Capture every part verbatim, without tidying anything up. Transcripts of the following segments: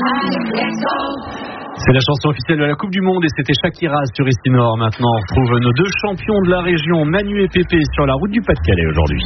C'est la chanson officielle de la Coupe du Monde et c'était Shakira sur Ici Nord. Maintenant, on retrouve nos deux champions de la région, Manu et Pépé, sur la route du Pas-de-Calais aujourd'hui.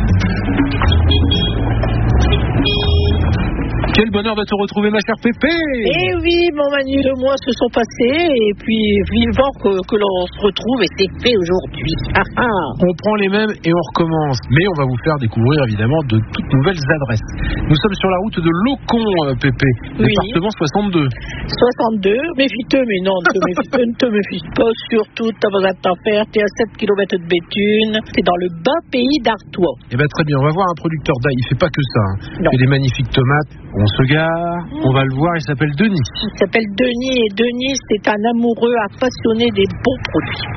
Quel bonheur de te retrouver, ma chère Pépé. Eh oui, mon Manu, deux mois se sont passés et puis vivant que, que l'on se retrouve et c'est fait aujourd'hui. Ah, ah. On prend les mêmes et on recommence, mais on va vous faire découvrir évidemment de toutes nouvelles adresses. Nous sommes sur la route de Locon, Pépé, oui. Département soixante-deux. soixante-deux, méfie-toi, mais non, ne te méfie, ne te méfie pas, surtout, t'as besoin de t'en faire, t'es à sept kilomètres de Béthune, t'es dans le bas pays d'Artois. Eh bien très bien, on va voir un producteur d'ail, il fait pas que ça, hein. Il fait des magnifiques tomates. On se gare, mmh. on va le voir, il s'appelle Denis. Il s'appelle Denis et Denis, c'est un amoureux, un passionné des bons produits.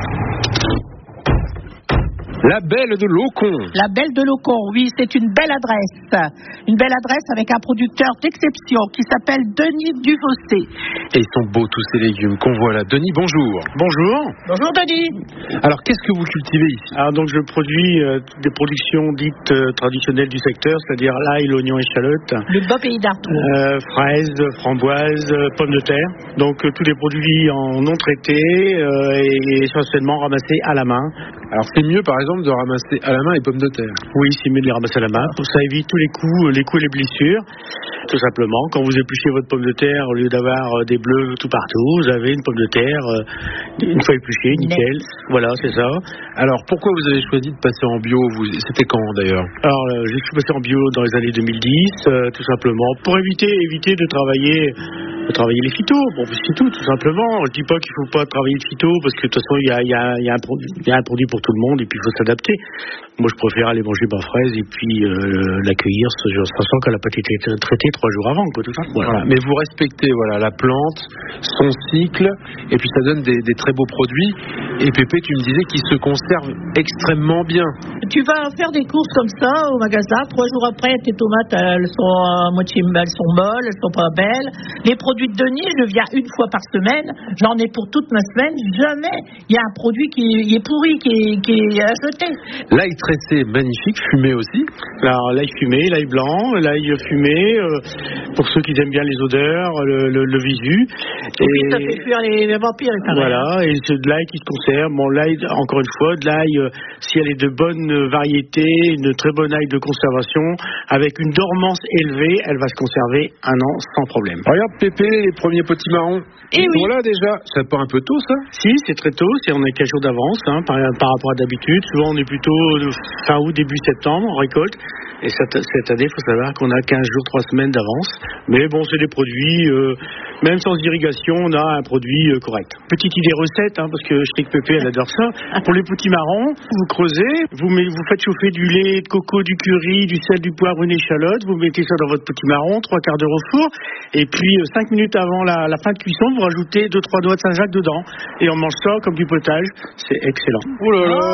La Belle de Locon. La Belle de Locon, oui, c'est une belle adresse. Une belle adresse avec un producteur d'exception qui s'appelle Denis Dufossé. Et ils sont beaux tous ces légumes qu'on voit là. Denis, bonjour. Bonjour. Bonjour Denis. Alors qu'est-ce que vous cultivez ici? Alors donc je produis euh, des productions dites euh, traditionnelles du secteur, c'est-à-dire l'ail, l'oignon, échalote. Le bas pays d'Artois. Euh, fraises, framboises, euh, pommes de terre. Donc euh, tous les produits en non traités euh, et, et essentiellement ramassés à la main. Alors c'est mieux par exemple de ramasser à la main les pommes de terre. Oui, c'est mieux de les ramasser à la main. Ça évite tous les coups, les coups et les blessures. Tout simplement, quand vous épluchez votre pomme de terre, au lieu d'avoir des bleus tout partout, vous avez une pomme de terre une fois épluchée, nickel. Mais... Voilà, c'est ça. Alors pourquoi vous avez choisi de passer en bio? vous... C'était quand d'ailleurs? Alors euh, je suis passé en bio dans les années deux mille dix, euh, tout simplement, pour éviter, éviter de travailler... de travailler les phytos, bon c'est tout, tout simplement. Je dis pas qu'il faut pas travailler les phytos parce que de toute façon il y a, y, a, y, a un produit, y a un produit pour tout le monde et puis il faut s'adapter. Moi je préfère aller manger ma fraise et puis euh, l'accueillir sachant qu'elle n'a pas été traitée trois jours avant, quoi, tout ça. Voilà. Voilà. Mais vous respectez voilà la plante, son cycle et puis ça donne des, des très beaux produits. Et Pépé, tu me disais qu'ils se conservent extrêmement bien. Tu vas faire des courses comme ça au magasin, trois jours après tes tomates elles sont à moitié, elles sont molles, elles sont pas belles. Les produits de Denis, je viens une fois par semaine, j'en ai pour toute ma semaine, jamais il y a un produit qui est pourri, qui est, qui est à jeter. L'ail tressé, magnifique, fumé aussi. Alors l'ail fumé, l'ail blanc, l'ail fumé, euh, pour ceux qui aiment bien les odeurs, le, le, le visu. Et, et puis ça fait fuir les, les vampires. Voilà, et c'est de l'ail qui se conserve. Bon, l'ail, encore une fois, de l'ail, euh, si elle est de bonne variété, une très bonne ail de conservation, avec une dormance élevée, elle va se conserver un an sans problème. Regarde Pépé, les premiers potimarrons. Et oui. Voilà déjà, c'est pas un peu tôt ça? Si, c'est très tôt, c'est, on est quinze jours d'avance hein, par, par rapport à d'habitude. Souvent on est plutôt fin août, début septembre, on récolte. Et cette, cette année, il faut savoir qu'on a quinze jours, trois semaines d'avance. Mais bon, c'est des produits, euh, même sans irrigation, on a un produit euh, correct. Petite idée recette, hein, parce que je sais que Pépé, elle adore ça. Pour les petits marrons, vous creusez, vous, met, vous faites chauffer du lait de coco, du curry, du sel, du poivre, une échalote. Vous mettez ça dans votre petit marron, trois quarts d'heure au four. Et puis, euh, cinq minutes avant la, la fin de cuisson, vous rajoutez deux, trois doigts de Saint-Jacques dedans. Et on mange ça comme du potage. C'est excellent. Oh là là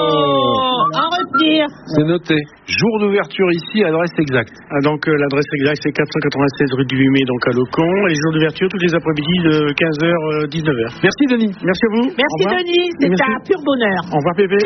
oh, à retenir. C'est noté. Jour d'ouverture ici, adresse exacte. Ah, donc euh, l'adresse exacte c'est quatre cent quatre-vingt-seize rue du huit mai, donc à Locon. Et les jours d'ouverture tous les après-midi de quinze heures à dix-neuf heures. Merci Denis. Merci à vous. Merci Denis, c'est Merci. Un pur bonheur. Au revoir Pépé.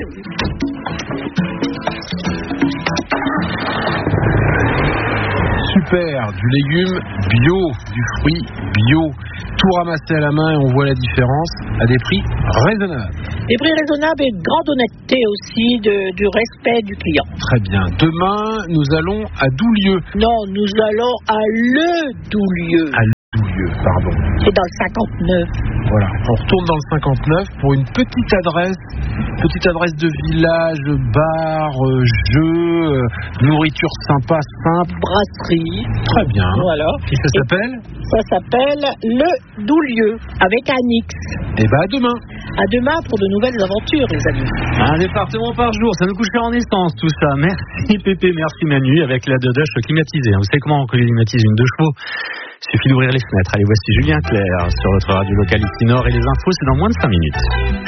Super, du légume bio, du fruit bio, tout ramassé à la main et on voit la différence à des prix raisonnables. Des prix raisonnables et grande honnêteté aussi de, du respect du client. Très bien. Demain, nous allons à Doulieu. Non, nous allons à Le Doulieu. À Doulieu, pardon. C'est dans le cinquante-neuf. Voilà, on retourne dans le cinquante-neuf pour une petite adresse, petite adresse de village, bar, euh, jeu, euh, nourriture sympa, simple. Brasserie. Très bien. Voilà. Et ça s'appelle ? Ça s'appelle Le Doulieu, avec un X. Et bah à demain. À demain pour de nouvelles aventures, les amis. Un département par jour, ça nous coucherait en essence tout ça. Merci Pépé, merci Manu, avec la Dodoche climatisée. Vous savez comment on climatise une deux chevaux ? Il suffit d'ouvrir les fenêtres. Allez, voici Julien Clerc sur votre radio locale ici Nord et les infos, c'est dans moins de cinq minutes.